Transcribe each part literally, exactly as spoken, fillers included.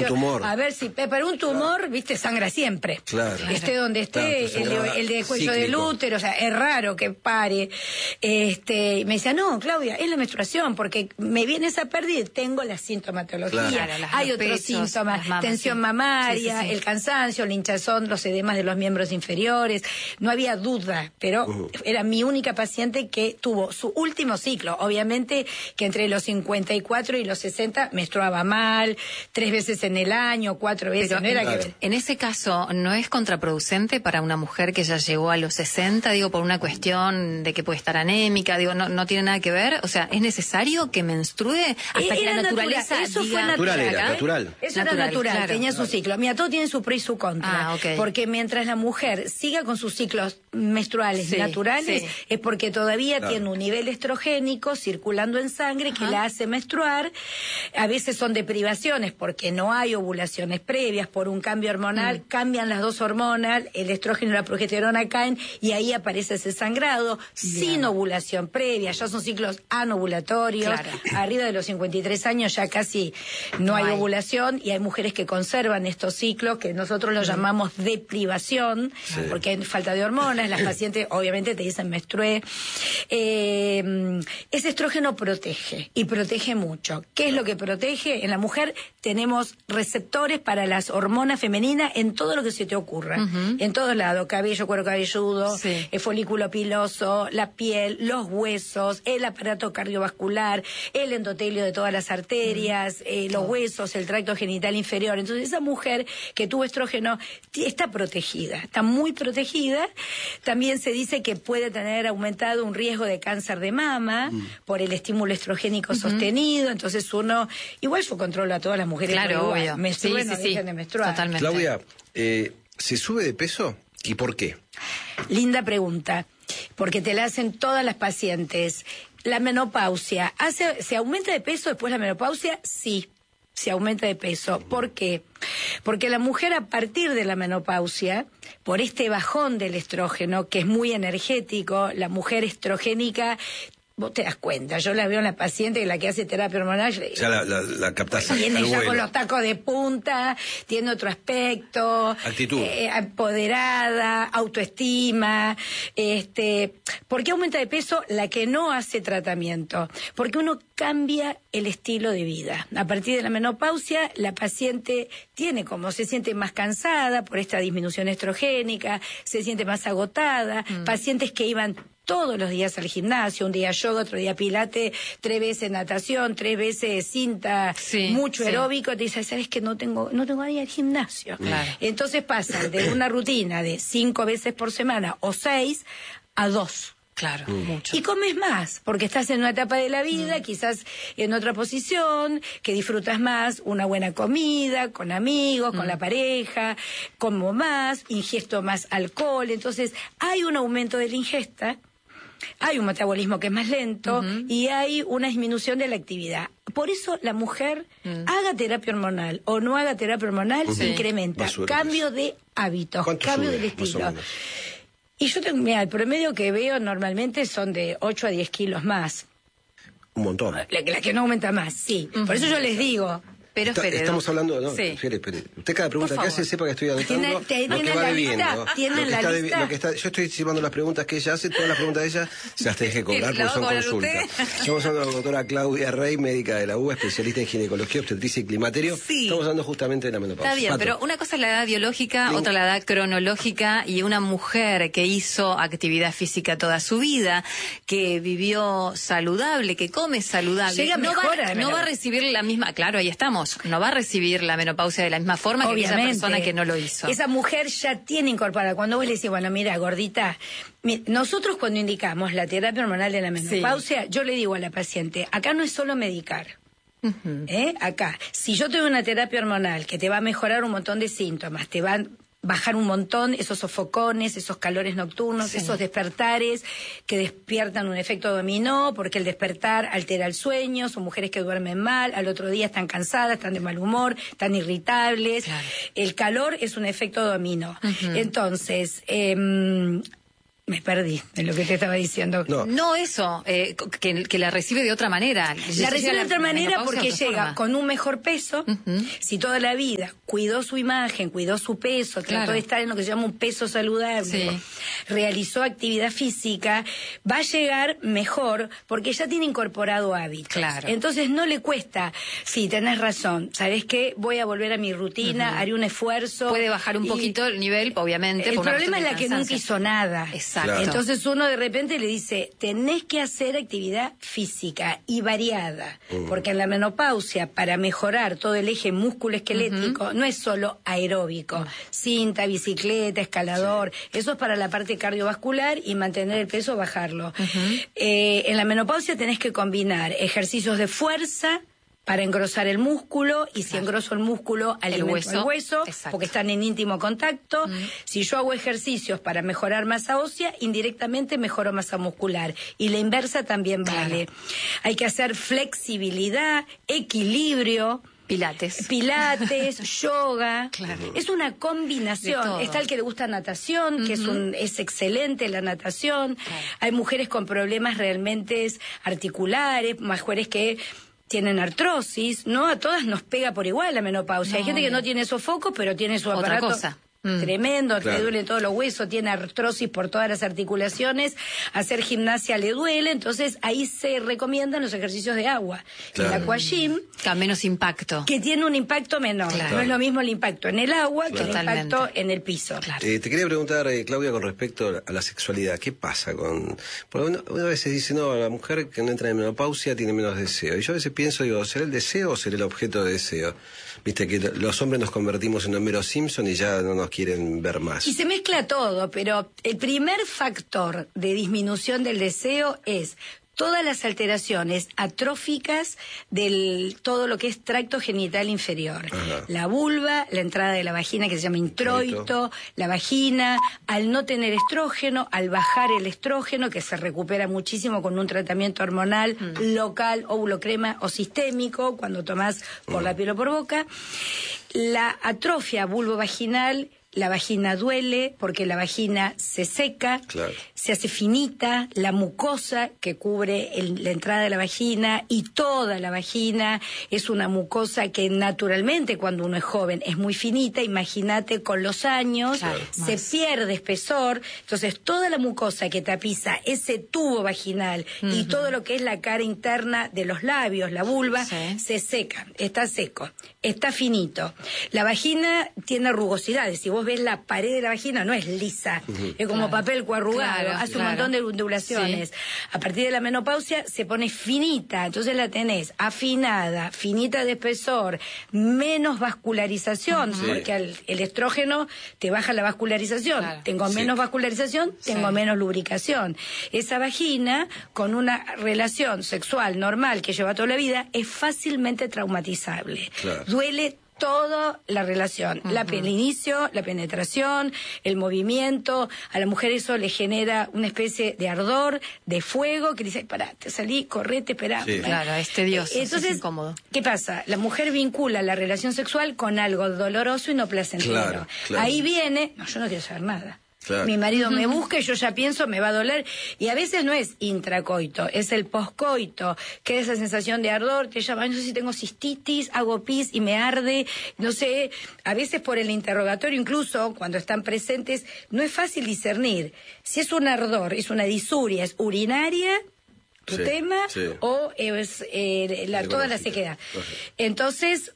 tumor. A ver si, pero un tumor, claro. viste, sangra siempre. Claro. Esté donde esté, claro, el, de, el de cuello cíclico. Del útero, o sea, es raro que pare. Este, me decía, no, Claudia, es la menstruación, porque me viene esa pérdida y tengo la sintomatología. Claro, hay otros pechos, síntomas, mamas, tensión sí. mamaria, sí, sí, sí. el cansancio, el hinchazón, los edemas de los miembros inferiores. No había duda, pero uh-huh. era mi única paciente que tuvo su último ciclo. Obviamente que entre los cincuenta y cuatro y los sesenta menstruaba mal, tres veces en el año, cuatro veces. Pero no era claro. que... En ese caso, ¿no es contraproducente para una mujer que ya llegó a los sesenta? Digo, por una cuestión de que puede estar anémica, digo, no, no tiene nada que ver. O sea, ¿es necesario que menstrue hasta era que la naturaleza natural. Eso diga... fue natural. Natural era, natural. Eso natural, era natural, claro, tenía claro. su ciclo. Mira, todo tiene su pro y su contra. Ah, okay. Porque mientras la mujer siga con sus ciclos menstruales sí, naturales, sí. es porque todavía claro. tiene un nivel estrogénico circulando en sangre que Ajá. la hace menstruar. A veces son deprivaciones porque no hay ovulaciones previas, por un cambio hormonal, mm. cambian las dos hormonas, el estrógeno y la progesterona caen y ahí aparece ese sangrado yeah. sin ovulación previa, ya son ciclos anovulatorios, claro. arriba de los cincuenta y tres años ya casi no, no hay, hay ovulación y hay mujeres que conservan estos ciclos que nosotros los mm. llamamos deprivación, sí. porque hay falta de hormonas, las pacientes obviamente te dicen menstrué. Eh, ese estrógeno protege y protege mucho. ¿Qué es lo que protege? En la mujer tenemos receptores para las hormonas femeninas en todo lo que se te ocurra, uh-huh. en todos lados, cabello, cuero cabelludo, sí. el folículo piloso, la piel, los huesos, el aparato cardiovascular, el endotelio de todas las arterias, uh-huh. eh, los huesos, el tracto genital inferior. Entonces esa mujer que tuvo estrógeno está protegida, está muy protegida. También se dice que puede tener aumentado un riesgo de cáncer de mama uh-huh. por el estímulo estrogénico uh-huh. sostenido. Entonces uno, igual yo controlo a todas las mujeres, claro, obvio. menstruen, sí, no sí, dejen sí. de menstruar. Totalmente. Claudia, eh, ¿se sube de peso y por qué? Linda pregunta, porque te la hacen todas las pacientes. La menopausia, ¿hace, ¿se aumenta de peso después de la menopausia? Sí, se aumenta de peso. ¿Por qué? Porque la mujer a partir de la menopausia, por este bajón del estrógeno, que es muy energético, la mujer estrogénica... Vos te das cuenta, yo la veo en la paciente, la que hace terapia hormonal. Ya la, la, la captás. Viene ya con los tacos de punta, tiene otro aspecto. Actitud. Eh, empoderada, autoestima. este ¿Por qué aumenta de peso la que no hace tratamiento? Porque uno cambia el estilo de vida. A partir de la menopausia, la paciente tiene como, se siente más cansada por esta disminución estrogénica, se siente más agotada. Mm. Pacientes que iban todos los días al gimnasio, un día yoga, otro día pilate, tres veces natación, tres veces cinta, sí, mucho sí. aeróbico, te dice, ¿sabes que no tengo no tengo nadie al gimnasio? Claro. Entonces pasan de una rutina de cinco veces por semana o seis a dos. Claro, mm. mucho. Y comes más, porque estás en una etapa de la vida, mm. quizás en otra posición, que disfrutas más una buena comida, con amigos, mm. con la pareja, como más, ingesto más alcohol, entonces hay un aumento de la ingesta, hay un metabolismo que es más lento uh-huh. y hay una disminución de la actividad. Por eso la mujer uh-huh. haga terapia hormonal o no haga terapia hormonal, uh-huh. incrementa cambio de hábitos, cambio sube, del estilo. Y yo tengo, mira, el promedio que veo normalmente son de ocho a diez kilos más. Un montón. La, la que no aumenta más, sí. Uh-huh. Por eso yo les digo... Pero Está, espere, estamos hablando, no, sí. espere, espere. Usted cada pregunta que hace sepa que estoy anotando ¿Tiene, lo que va la debiendo. Lista? ¿Tienen la de, lista? lo que está, yo estoy llevando las preguntas que ella hace, todas las preguntas de ella se las dejé cobrar porque son consultas. Estamos hablando con la doctora Claudia Rey, médica de la U B A, especialista en ginecología, obstetricia y climaterio. Sí. Estamos hablando justamente de la menopausia. Está bien, Pato. Pero una cosa es la edad biológica, Link. Otra la edad cronológica, y una mujer que hizo actividad física toda su vida, que vivió saludable, que come saludable, Llega no, mejor va, a no va a recibir la misma, claro, ahí estamos, no va a recibir la menopausia de la misma forma Obviamente. Que esa persona que no lo hizo. Esa mujer ya tiene incorporada. Cuando vos le decís, bueno, mira, gordita, mira, nosotros cuando indicamos la terapia hormonal de la menopausia, sí. yo le digo a la paciente, acá no es solo medicar. Uh-huh. ¿Eh? Acá, si yo te doy una terapia hormonal que te va a mejorar un montón de síntomas, te va a bajar un montón esos sofocones, esos calores nocturnos, sí. esos despertares que despiertan un efecto dominó, porque el despertar altera el sueño, son mujeres que duermen mal, al otro día están cansadas, están de mal humor, están irritables. Claro. El calor es un efecto dominó. Uh-huh. Entonces, eh, Me perdí en lo que te estaba diciendo. No, no eso, eh, que, que la recibe de otra manera. La recibe de otra manera porque llega forma. con un mejor peso. Uh-huh. Si toda la vida cuidó su imagen, cuidó su peso, claro. trató de estar en lo que se llama un peso saludable, sí. realizó actividad física, va a llegar mejor porque ya tiene incorporado hábitos. Claro. Entonces no le cuesta, sí, tenés razón, ¿sabés qué? Voy a volver a mi rutina, uh-huh. haré un esfuerzo. Puede bajar un y poquito el nivel, obviamente. El por problema es la que nunca hizo nada. Exacto. Claro. Entonces uno de repente le dice, tenés que hacer actividad física y variada, uh-huh. porque en la menopausia, para mejorar todo el eje músculo-esquelético, uh-huh. no es solo aeróbico, uh-huh. cinta, bicicleta, escalador, sí. eso es para la parte cardiovascular y mantener el peso, bajarlo. Uh-huh. Eh, en la menopausia tenés que combinar ejercicios de fuerza, para engrosar el músculo, y si engroso el músculo, alimento el hueso, el hueso porque están en íntimo contacto. Mm. Si yo hago ejercicios para mejorar masa ósea, indirectamente mejoro masa muscular. Y la inversa también vale. Claro. Hay que hacer flexibilidad, equilibrio. Pilates. Pilates, yoga. Claro. Es una combinación. Está el que le gusta natación, uh-huh. que es un es excelente la natación. Claro. Hay mujeres con problemas realmente articulares, mujeres que tienen artrosis, ¿no? A todas nos pega por igual la menopausia. No, Hay gente que no tiene sofocos, pero tiene su aparato. Otra cosa. Tremendo, claro. le duelen todos los huesos, tiene artrosis por todas las articulaciones, hacer gimnasia le duele, entonces ahí se recomiendan los ejercicios de agua. Claro. El aquagym, que a menos impacto. Que tiene un impacto menor. Claro. No es lo mismo el impacto en el agua claro. que el Totalmente. impacto en el piso. Claro. Eh, te quería preguntar, eh, Claudia, con respecto a la sexualidad, ¿qué pasa con...? Porque una, una vez se dice, no, la mujer que no entra en menopausia tiene menos deseo. Y yo a veces pienso, digo, ¿será el deseo o será el objeto de deseo? Viste que los hombres nos convertimos en Homero Simpson y ya no nos quieren ver más. Y se mezcla todo, pero el primer factor de disminución del deseo es todas las alteraciones atróficas del todo lo que es tracto genital inferior. Ajá. La vulva, la entrada de la vagina que se llama introito, Introito, la vagina, al no tener estrógeno, al bajar el estrógeno, que se recupera muchísimo con un tratamiento hormonal mm. local, óvulo crema o sistémico, cuando tomás por mm. la piel o por boca. La atrofia vulvovaginal, la vagina duele porque la vagina se seca, claro. se hace finita, la mucosa que cubre el, la entrada de la vagina y toda la vagina es una mucosa que naturalmente cuando uno es joven es muy finita, imagínate con los años, claro, se más. pierde espesor, entonces toda la mucosa que tapiza ese tubo vaginal uh-huh. y todo lo que es la cara interna de los labios, la vulva, sí. se seca, está seco, está finito. La vagina tiene rugosidades, si vos ves la pared de la vagina no es lisa, uh-huh. es como claro. papel coarrugado, claro, hace claro. un montón de ondulaciones. Sí. A partir de la menopausia se pone finita, entonces la tenés afinada, finita de espesor, menos vascularización, uh-huh. porque al, el estrógeno te baja la vascularización. Claro. Tengo sí. menos vascularización, tengo sí. menos lubricación. Esa vagina, con una relación sexual normal que lleva toda la vida, es fácilmente traumatizable. Claro. Duele toda la relación, uh-huh. la, el inicio, la penetración, el movimiento, a la mujer eso le genera una especie de ardor, de fuego, que dice, pará, te salí, correte, esperá. Sí. Claro, es tedioso, entonces, es incómodo. ¿Qué pasa? La mujer vincula la relación sexual con algo doloroso y no placentero. Claro, claro. Ahí viene, no, yo no quiero saber nada. Claro. Mi marido me busca y yo ya pienso, me va a doler. Y a veces no es intracoito, es el poscoito, que es esa sensación de ardor, te llama, no sé si tengo cistitis, hago pis y me arde, no sé, a veces por el interrogatorio, incluso cuando están presentes, no es fácil discernir si es un ardor, es una disuria, es urinaria, tu sí, tema, sí. o es eh, la, toda la sequedad. Entonces,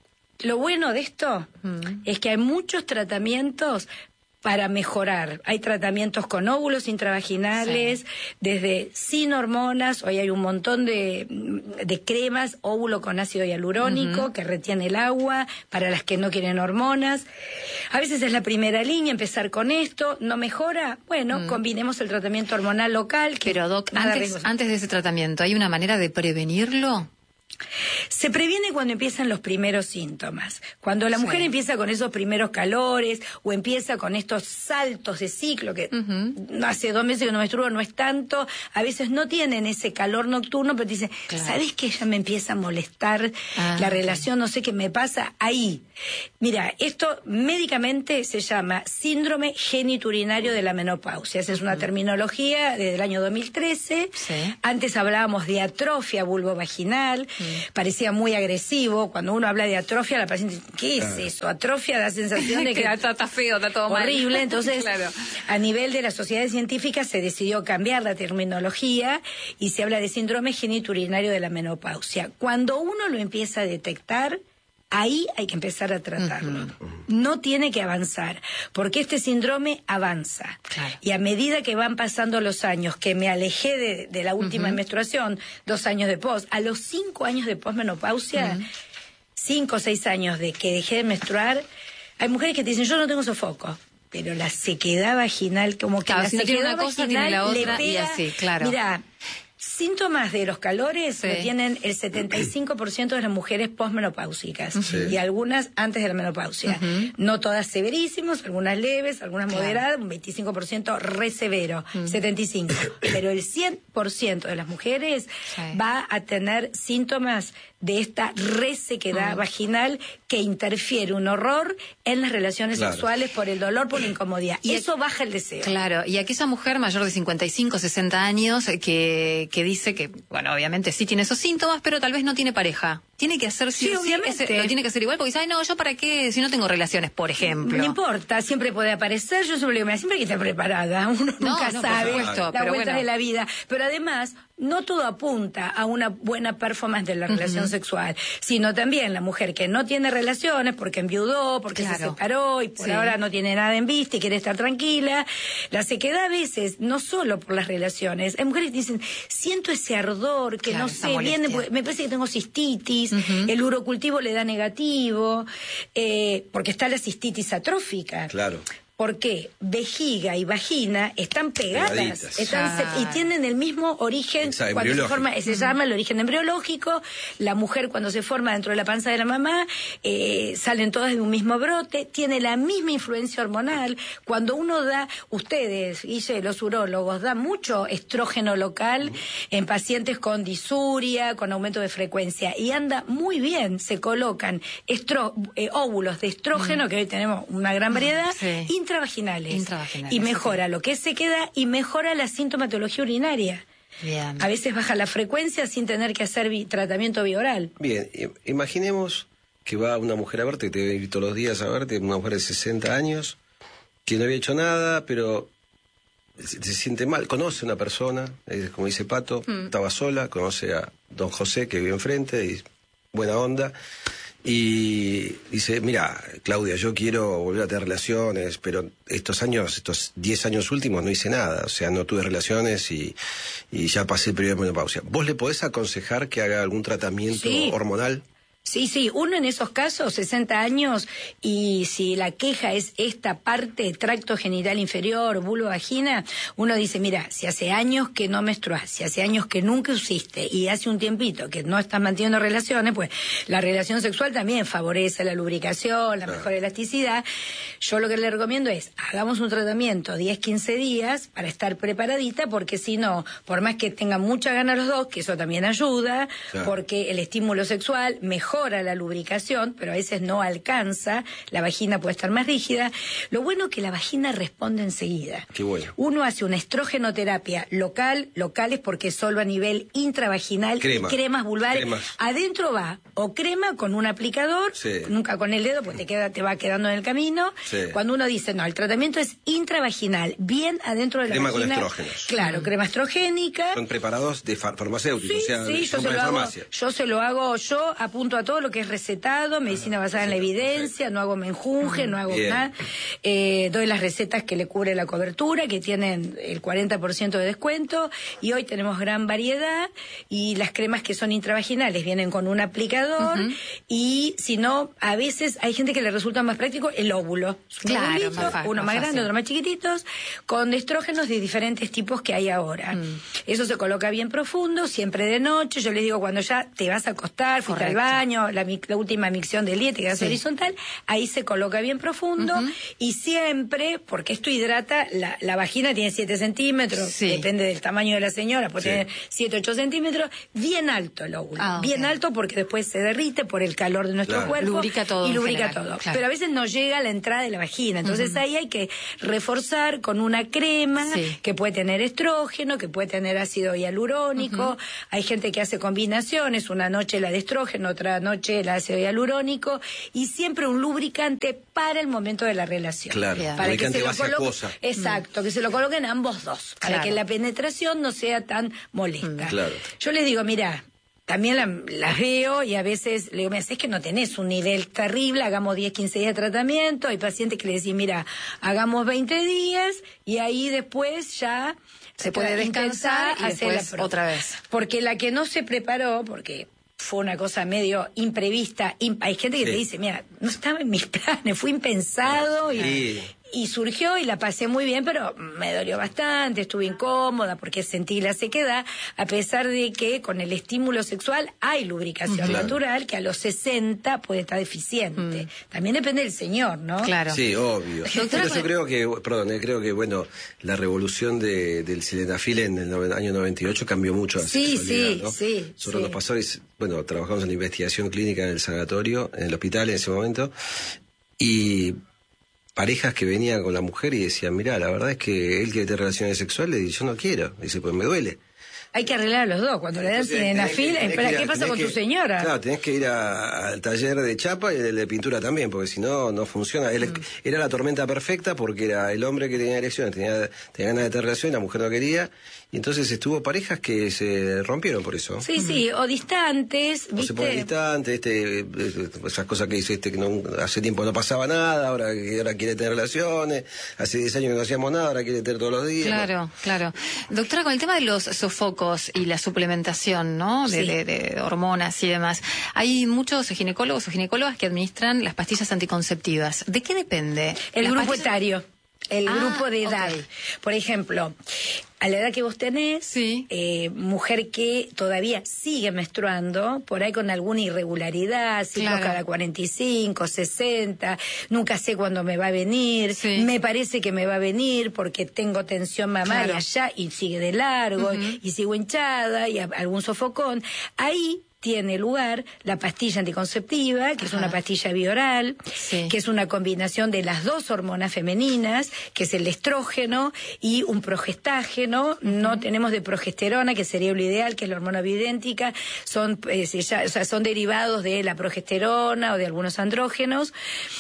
lo bueno de esto mm. es que hay muchos tratamientos para mejorar. Hay tratamientos con óvulos intravaginales, sí. desde sin hormonas, hoy hay un montón de, de cremas, óvulo con ácido hialurónico, uh-huh. que retiene el agua, para las que no quieren hormonas. A veces es la primera línea, empezar con esto, ¿no mejora? Bueno, uh-huh. combinemos el tratamiento hormonal local. Que Pero, Doc, antes, antes de ese tratamiento, ¿hay una manera de prevenirlo? Se previene cuando empiezan los primeros síntomas. Cuando la Sí. mujer empieza con esos primeros calores o empieza con estos saltos de ciclo, que Uh-huh. hace dos meses que no menstruo, no es tanto, a veces no tienen ese calor nocturno, pero te dicen, Claro. ¿sabes que ya me empieza a molestar Ah, la ok. relación? No sé qué me pasa ahí. Mira, esto médicamente se llama síndrome geniturinario de la menopausia. Esa es una terminología desde el año dos mil trece. Sí. Antes hablábamos de atrofia vulvovaginal, parecía muy agresivo. Cuando uno habla de atrofia, la paciente dice, ¿qué es eso? Atrofia da sensación de que está, está feo, está todo mal. horrible. Entonces, Claro. a nivel de las sociedades científicas se decidió cambiar la terminología y se habla de síndrome geniturinario de la menopausia. Cuando uno lo empieza a detectar, ahí hay que empezar a tratarlo. No tiene que avanzar, porque este síndrome avanza. Claro. Y a medida que van pasando los años, que me alejé de, de la última Ujú. menstruación, dos años de pos, a los cinco años de posmenopausia, cinco o seis años de que dejé de menstruar, hay mujeres que te dicen, yo no tengo sofoco. Pero la sequedad vaginal, como que Claro, la si no tiene sequedad una cosa, vaginal tiene la le otra, y pega. así, claro. Mira, síntomas de los calores Sí. lo tienen el setenta y cinco por ciento de las mujeres posmenopáusicas Sí. y algunas antes de la menopausia. Ujú. No todas severísimos, algunas leves, algunas Claro. moderadas, un veinticinco por ciento re severo, setenta y cinco por ciento. Pero el cien por ciento de las mujeres Sí. va a tener síntomas de esta resequedad vaginal que interfiere un horror en las relaciones Claro. sexuales por el dolor, por la incomodidad. Y Y eso baja el deseo. Claro, y aquella mujer mayor de cincuenta y cinco, sesenta años eh, que, que dice que, bueno, obviamente sí tiene esos síntomas, pero tal vez no tiene pareja. Tiene que hacer sí, Sí, o sí, obviamente. ese- lo tiene que hacer igual, porque dice, ay, no, yo para qué, si no tengo relaciones, por ejemplo. No importa, siempre puede aparecer. Yo siempre digo, mira, siempre hay que estar preparada. Uno No, nunca no, por sabe supuesto, la pero vuelta bueno. de la vida. Pero además, no todo apunta a una buena performance de la relación sexual, sino también la mujer que no tiene relaciones porque enviudó, porque se Claro. separó y por Sí. ahora no tiene nada en vista y quiere estar tranquila. La sequedad a veces, no solo por las relaciones. Hay mujeres que dicen, siento ese ardor que Claro, no esa sé, molestia. viene, porque me parece que tengo cistitis, Ujú. el urocultivo le da negativo, eh, porque está la cistitis atrófica. Claro. ¿Por qué? Vejiga y vagina están pegadas, Pegaditas. están se- y Claro. tienen el mismo origen. Exacto, Cuando se, embriológico. forma, se llama el origen embriológico. La mujer cuando se forma dentro de la panza de la mamá, eh, salen todas de un mismo brote, tiene la misma influencia hormonal. Cuando uno da, ustedes, Guille, los urólogos, dan mucho estrógeno local en pacientes con disuria, con aumento de frecuencia, y anda muy bien, se colocan estro, eh, óvulos de estrógeno, que hoy tenemos una gran variedad, Sí. intravaginales. Intravaginales, Y sí, mejora lo que es sequedad y mejora la sintomatología urinaria. Bien. A veces baja la frecuencia sin tener que hacer bi- tratamiento bioral. Bien, i- imaginemos que va una mujer a verte, que te debe ir todos los días a verte, una mujer de sesenta años, que no había hecho nada, pero se, se siente mal. Conoce a una persona, eh, como dice Pato, estaba sola, conoce a don José que vive enfrente, y buena onda, y dice, mira, Claudia, yo quiero volver a tener relaciones, pero estos años, estos diez años últimos no hice nada, o sea, no tuve relaciones y, y ya pasé el periodo de menopausia. ¿Vos le podés aconsejar que haga algún tratamiento Sí. hormonal? Sí, sí, uno en esos casos, sesenta años, y si la queja es esta parte, tracto genital inferior, vulva, vagina, uno dice, mira, si hace años que no menstruás, si hace años que nunca usiste, y hace un tiempito que no estás manteniendo relaciones, pues la relación sexual también favorece la lubricación, la mejor elasticidad. Yo lo que le recomiendo es, hagamos un tratamiento diez, quince días para estar preparadita, porque si no, por más que tengan mucha ganas los dos, que eso también ayuda, Claro. porque el estímulo sexual mejora la lubricación, pero a veces no alcanza, la vagina puede estar más rígida. Lo bueno es que la vagina responde enseguida. Qué bueno. Uno hace una estrogenoterapia local, locales porque es solo a nivel intravaginal, Crema. y cremas vulvares. Cremas. Adentro va o crema con un aplicador, Sí. nunca con el dedo, pues te queda, te va quedando en el camino. Sí. Cuando uno dice, no, el tratamiento es intravaginal, bien adentro de la Crema con vagina. estrógenos. Claro, crema estrogénica. Son preparados de far- farmacéuticos, Sí, o sea, sí, yo compra se, de lo hago, farmacia. yo se lo hago, yo apunto a todo lo que es recetado, medicina basada en la evidencia, no hago menjunje, no hago Bien. nada. Eh, doy las recetas que le cubre la cobertura, que tienen el cuarenta por ciento de descuento, y hoy tenemos gran variedad, y las cremas que son intravaginales vienen con un aplicador, uh-huh. y si no, a veces hay gente que le resulta más práctico el óvulo. Claro, ovulito, más fácil, uno más, más grande, fácil. otro más chiquititos, con estrógenos de diferentes tipos que hay ahora. Mm. Eso se coloca bien profundo, siempre de noche. Yo les digo, cuando ya te vas a acostar, fuiste al baño, la, la última micción del día, te quedas sí. horizontal, ahí se coloca bien profundo, uh-huh. y siempre, porque esto hidrata, la, la vagina tiene siete centímetros, sí. depende del tamaño de la señora, puede sí. tener siete, ocho centímetros, bien alto el óvulo, ah, bien okay. alto porque después se derrite por el calor de nuestro claro. cuerpo. Lubrica todo. Y lubrica general, todo. Claro. Pero a veces no llega a la entrada de la vagina, entonces uh-huh. ahí hay que reforzar con una crema sí. que puede tener estrógeno, que puede tener ácido hialurónico. Uh-huh. Hay gente que hace combinaciones, una noche la de estrógeno, otra noche la de ácido hialurónico, y siempre un lubricante para el momento de la relación. Claro, para lubricante que se base lo coloque, acuosa. Exacto, mm. que se lo coloquen ambos dos, para claro. que la penetración no sea tan molesta. Mm. Claro. Yo les digo, mira, también la, las veo y a veces le digo, mira, es que no tenés un nivel terrible, hagamos diez, quince días de tratamiento. Hay pacientes que le decís, mira, hagamos veinte días y ahí después ya se puede descansar y después otra vez. Porque la que no se preparó, porque fue una cosa medio imprevista, imp- hay gente que sí. te dice, mira, no estaba en mis planes, fue impensado y... Sí. Y surgió y la pasé muy bien, pero me dolió bastante, estuve incómoda porque sentí la sequedad, a pesar de que con el estímulo sexual hay lubricación claro. natural, que a los sesenta puede estar deficiente. Mm. También depende del señor, ¿no? Claro. Sí, obvio. Doctora, yo creo que, perdón, creo que, bueno, la revolución de, del sildenafil en el no, año noventa y ocho cambió mucho la sí, sexualidad, sí, ¿no? sí, Nosotros sí. nos pasó, y, bueno, trabajamos en la investigación clínica en el sanatorio, en el hospital en ese momento, y... parejas que venían con la mujer y decían, mirá, la verdad es que él quiere tener relaciones sexuales y yo no quiero. Dice, pues me duele. Hay que arreglar a los dos. Cuando le dan sildenafil, espera, ¿qué pasa con que, tu señora? Claro, tenés que ir a, al taller de chapa y el de pintura también, porque si no, no funciona. Él, mm. Era la tormenta perfecta porque era el hombre que tenía erecciones, tenía, tenía ganas de tener relación y la mujer no quería. Y entonces estuvo parejas que se rompieron por eso. Sí, sí, o distantes, ¿viste? O se ponen distantes, este, esas cosas que dice este que no, hace tiempo no pasaba nada, ahora, ahora quiere tener relaciones, hace diez años que no hacíamos nada, ahora quiere tener todos los días. Claro, ¿no? Claro. Doctora, con el tema de los sofocos y la suplementación, ¿no? De, sí. de, de hormonas y demás, hay muchos ginecólogos o ginecólogas que administran las pastillas anticonceptivas. ¿De qué depende? El grupo pastillas... etario. El ah, grupo de edad. Okay. Por ejemplo, a la edad que vos tenés, sí. eh, mujer que todavía sigue menstruando, por ahí con alguna irregularidad, ciclos claro. cada cuarenta y cinco, sesenta, nunca sé cuándo me va a venir, sí. me parece que me va a venir porque tengo tensión mamaria claro. allá y sigue de largo, uh-huh. y sigo hinchada y a, algún sofocón. Ahí tiene lugar la pastilla anticonceptiva, que Ajá. es una pastilla bioral, sí. que es una combinación de las dos hormonas femeninas, que es el estrógeno y un progestágeno. Uh-huh. No tenemos de progesterona, que sería lo ideal, que es la hormona bioidéntica. Son, eh, ya, o sea, son derivados de la progesterona o de algunos andrógenos.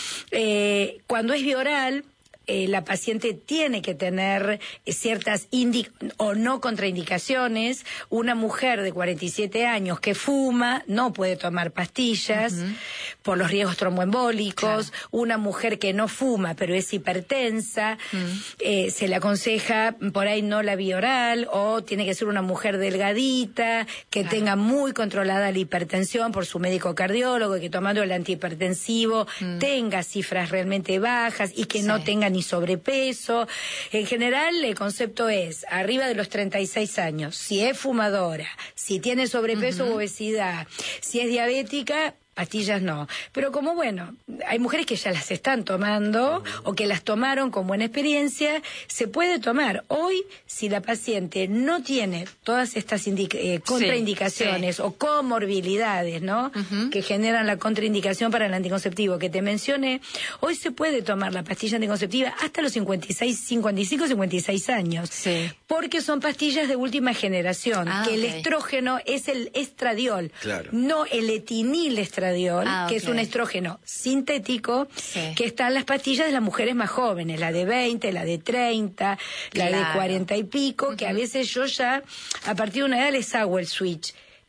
Eh, cuando es bioral, Eh, la paciente tiene que tener eh, ciertas indi- o no contraindicaciones. Una mujer de cuarenta y siete años que fuma no puede tomar pastillas uh-huh. por los riesgos tromboembólicos. Claro. Una mujer que no fuma pero es hipertensa, uh-huh. eh, se le aconseja por ahí no la vía oral, o tiene que ser una mujer delgadita, que claro. tenga muy controlada la hipertensión por su médico cardiólogo, y que tomando el antihipertensivo uh-huh. tenga cifras realmente bajas y que sí. no tenga ni sobrepeso. En general, el concepto es, arriba de los treinta y seis años, si es fumadora, si tiene sobrepeso uh-huh. u obesidad, si es diabética, pastillas no. Pero como bueno, hay mujeres que ya las están tomando o que las tomaron con buena experiencia, se puede tomar. Hoy, si la paciente no tiene todas estas indica- eh, contraindicaciones sí, sí. o comorbilidades, ¿no? Uh-huh. que generan la contraindicación para el anticonceptivo que te mencioné, hoy se puede tomar la pastilla anticonceptiva hasta los cincuenta y seis, cincuenta y cinco, cincuenta y seis años. Sí. Porque son pastillas de última generación, ah, que okay. el estrógeno es el estradiol, claro. no el etinilestradiol. Ah, okay. que es un estrógeno sintético sí. que está en las pastillas de las mujeres más jóvenes, la de veinte, la de treinta, claro. la de cuarenta y pico, uh-huh. que a veces yo ya, a partir de una edad les hago el switch.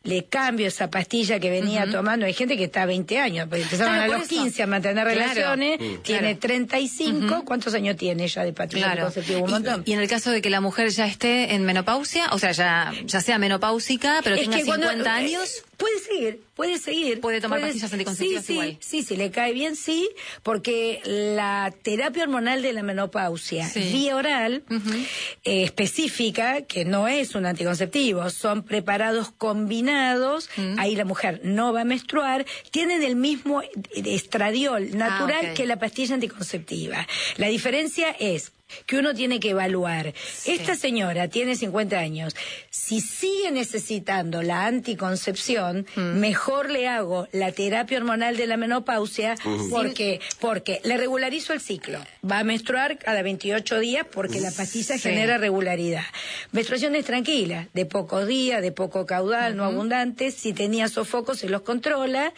le cambio esa pastilla que venía uh-huh. tomando. Hay gente que está a veinte años, porque empezaron claro, a los eso. quince a mantener claro. relaciones, uh, tiene claro. treinta y cinco, uh-huh. ¿cuántos años tiene ella de pastilla claro. anticonceptiva? Un y, montón. Y en el caso de que la mujer ya esté en menopausia, o sea, ya, ya sea menopáusica, pero es tenga que cincuenta cuando, años... Eh, puede seguir, puede seguir. Puede tomar puede, pastillas anticonceptivas sí, igual. Sí, sí, si le cae bien, sí, porque la terapia hormonal de la menopausia, sí. vía oral, uh-huh. eh, específica, que no es un anticonceptivo, son preparados combinados, uh-huh. ahí la mujer no va a menstruar, tienen el mismo estradiol natural ah, okay. que la pastilla anticonceptiva. La diferencia es que uno tiene que evaluar. Sí. Esta señora tiene cincuenta años. Si sigue necesitando la anticoncepción, mm. mejor le hago la terapia hormonal de la menopausia uh-huh. porque, porque le regularizo el ciclo. Va a menstruar cada veintiocho días porque la pastilla sí. genera regularidad. Menstruaciones tranquilas, de pocos días, de poco caudal, uh-huh. no abundantes. Si tenía sofocos, se los controla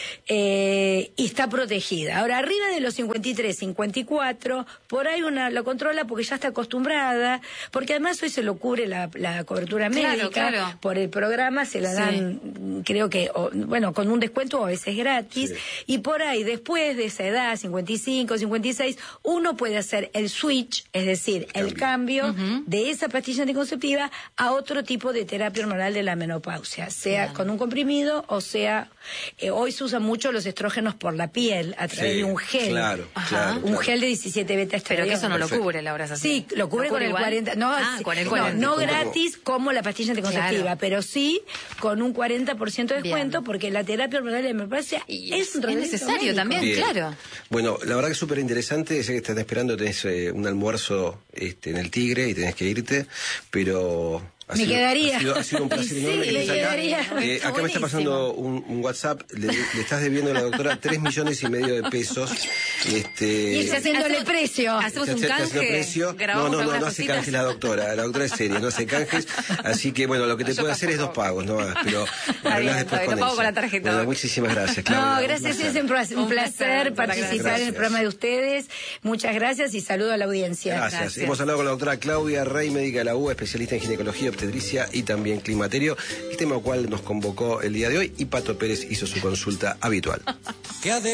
eh, y está protegida. Ahora, arriba de los cincuenta y tres, cincuenta y cuatro, por ahí una lo controla porque ya está acostumbrada, porque además hoy se lo cubre la, la cobertura médica, claro, claro. por el programa se la dan, sí. creo que, o, bueno, con un descuento o a veces gratis, sí. y por ahí después de esa edad, cincuenta y cinco, cincuenta y seis, uno puede hacer el switch, es decir, cambio. el cambio uh-huh. de esa pastilla anticonceptiva a otro tipo de terapia hormonal de la menopausia, sea Bien. con un comprimido o sea, eh, hoy se usan mucho los estrógenos por la piel a través sí, de un gel, claro, claro, un claro. gel de diecisiete beta estradiol. Pero que eso no lo cubre. Laura, sí, lo cubre, ¿Lo cubre con el igual? cuarenta, no, ah, sí, con el cuarenta. No, no gratis como la pastilla anticonceptiva, claro. pero sí con un cuarenta por ciento de descuento, Bien. porque la terapia hormonal de la menopausia es, es necesario médico. también, Bien. claro. Bueno, la verdad que es súper interesante, sé que estás esperando, tenés eh, un almuerzo este, en el Tigre y tenés que irte, pero... Ha me sido, quedaría. Ha sido, ha sido un placer sí, enorme que me quedaría. Acá, eh, acá me está pasando un, un WhatsApp, le, le estás debiendo a la doctora tres millones y medio de pesos. Este, y está haciéndole precio. Hacemos un canje. Precio. No, no, no, no hace canjes la doctora. La doctora es seria, no hace canjes. Así que, bueno, lo que te no, puede hacer es dos pagos, no más. Pero arreglás después con lo pago ella. con la tarjeta. Bueno, muchísimas gracias, Claudia. No, gracias, es un placer, un placer participar gracias. en el programa de ustedes. Muchas gracias y saludo a la audiencia. Gracias. gracias. Hemos hablado con la doctora Claudia Rey, médica de la U, especialista en ginecología, obstetricia y también climaterio, el tema al cual nos convocó el día de hoy, y Pato Pérez hizo su consulta habitual.